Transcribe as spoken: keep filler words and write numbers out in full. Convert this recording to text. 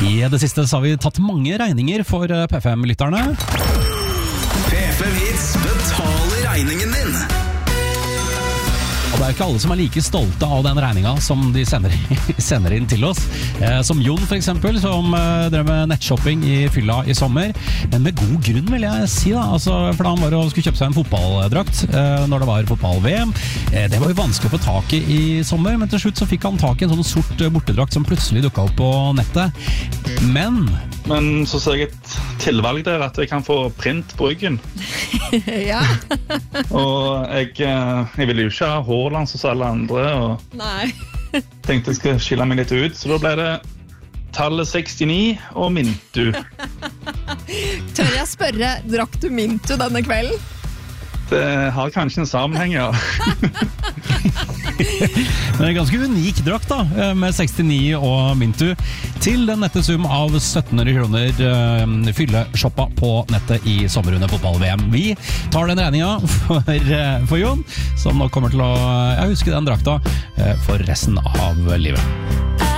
I det siste så har vi tatt mange regninger for P fem-lytterne. P fem-hits betaler regningen din. Og det er ikke alle som er like stolte av den regninga som de sender, sender inn til oss. Eh, som Jon for eksempel, som eh, drev med nettshopping i fylla i sommer. Men med god grunn vil jeg si da. Altså, for da han var og skulle kjøpe seg en fotballdrakt eh, når det var fotball-V M. Eh, det var jo vanskelig å få tak i i sommer, men til slutt så fikk han tak i en sånn sort bortedrakt som plutselig dukket opp på nettet. Men... Men så ser jeg et tilvalg der at jeg kan få print på ryggen. Ja. Og jeg, jeg ville jo ikke ha Haaland som alle andre, og Nei. tenkte jeg skal skille meg litt ut, så da ble det tallet sekstini og Mintu. Tør jeg spørre, drakk du Mintu denne kvelden? Det har kanskje en sammenheng, ja. Men en ganske unik drakt da, med sekstini og Mintu, til den nette sum av sytten hundre kroner uh, fylleshoppa på nettet i sommer under fotball-V M. Vi tar den regninga for, uh, for Jon, som nå kommer til å uh, huske den drakta uh, for resten av livet.